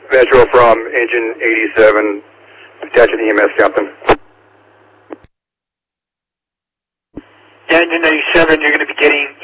Metro from engine 87, attaching EMS, Captain. Yeah, engine 87, you're going to be getting